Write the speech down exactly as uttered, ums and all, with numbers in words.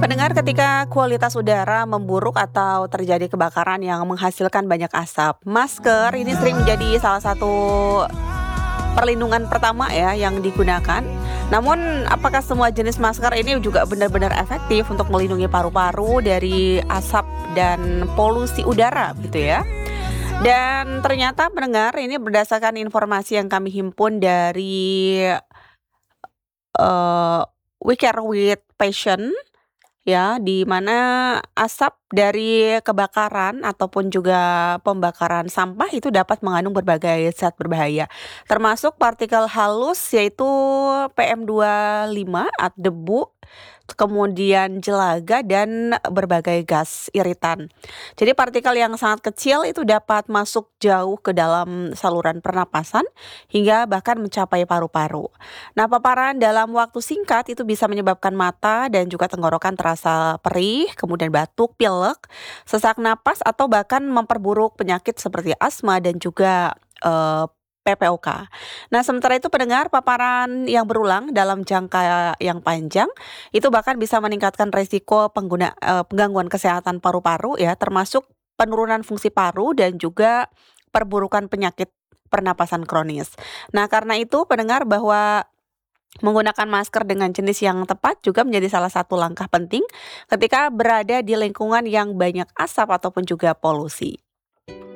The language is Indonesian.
Pendengar, ketika kualitas udara memburuk atau terjadi kebakaran yang menghasilkan banyak asap, masker ini sering menjadi salah satu perlindungan pertama ya yang digunakan. Namun, apakah semua jenis masker ini juga benar-benar efektif untuk melindungi paru-paru dari asap dan polusi udara gitu ya? Dan ternyata pendengar, ini berdasarkan informasi yang kami himpun dari eee, We Care with Passion ya, di mana asap dari kebakaran ataupun juga pembakaran sampah itu dapat mengandung berbagai zat berbahaya, termasuk partikel halus yaitu P M dua lima at debu, kemudian jelaga dan berbagai gas iritan. Jadi partikel yang sangat kecil itu dapat masuk jauh ke dalam saluran pernapasan hingga bahkan mencapai paru-paru. Nah, paparan dalam waktu singkat itu bisa menyebabkan mata dan juga tenggorokan terasa perih, kemudian batuk, pilek, sesak napas atau bahkan memperburuk penyakit seperti asma dan juga eh, P P O K. Nah, sementara itu pendengar, paparan yang berulang dalam jangka yang panjang itu bahkan bisa meningkatkan resiko pengguna eh, penggangguan kesehatan paru-paru ya, termasuk penurunan fungsi paru dan juga perburukan penyakit pernapasan kronis. Nah, karena itu pendengar, bahwa menggunakan masker dengan jenis yang tepat juga menjadi salah satu langkah penting ketika berada di lingkungan yang banyak asap ataupun juga polusi.